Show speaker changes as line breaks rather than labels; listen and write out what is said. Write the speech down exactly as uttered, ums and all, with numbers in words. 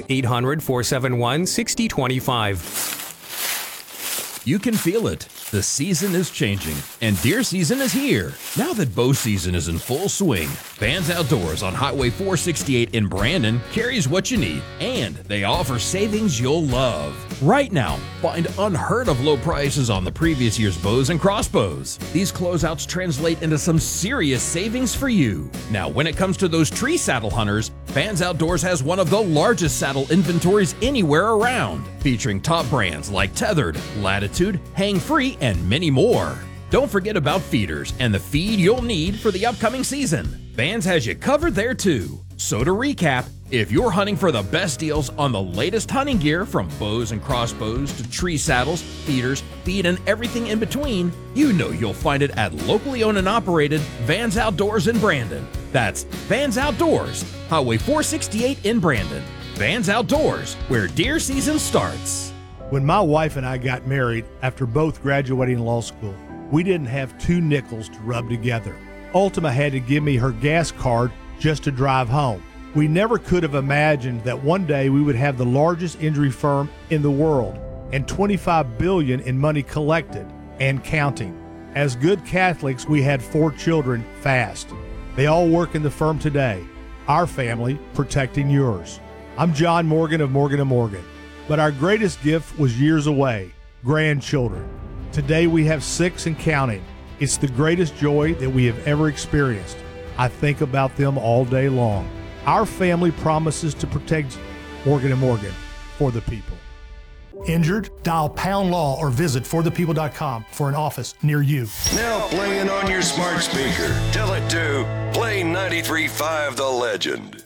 eight hundred, four seven one, six zero two five.
You can feel it. The season is changing, and deer season is here. Now that bow season is in full swing, Vans Outdoors on Highway four sixty-eight in Brandon carries what you need, and they offer savings you'll love. Right now, find unheard of low prices on the previous year's bows and crossbows. These closeouts translate into some serious savings for you. Now, when it comes to those tree saddle hunters, Vans Outdoors has one of the largest saddle inventories anywhere around, featuring top brands like Tethered, Latitude, Hang Free, and many more. Don't forget about feeders and the feed you'll need for the upcoming season. Vans has you covered there too. So to recap, if you're hunting for the best deals on the latest hunting gear, from bows and crossbows to tree saddles, feeders, feed, and everything in between, you know you'll find it at locally owned and operated Vans Outdoors in Brandon. That's Vans Outdoors, Highway four sixty-eight in Brandon. Vans Outdoors, where deer season starts.
When my wife and I got married after both graduating law school, we didn't have two nickels to rub together. Ultima had to give me her gas card just to drive home. We never could have imagined that one day we would have the largest injury firm in the world and twenty-five billion dollars in money collected and counting. As good Catholics, we had four children fast. They all work in the firm today. Our family protecting yours. I'm John Morgan of Morgan and Morgan, but our greatest gift was years away, grandchildren. Today we have six and counting. It's the greatest joy that we have ever experienced. I think about them all day long. Our family promises to protect Morgan and Morgan for the people.
Injured? Dial pound law or visit for the people dot com for an office near you.
Now playing on your smart speaker. Tell it to Play ninety-three point five The Legend.